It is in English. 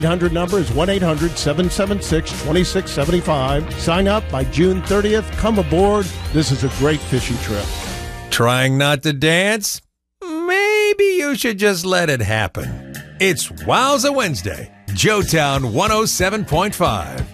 800 number is 1-800-776-2675. Sign up by June 30th. Come aboard. This is a great fishing trip. Trying not to dance? Maybe you should just let it happen. It's Wowza Wednesday, Joetown 107.5.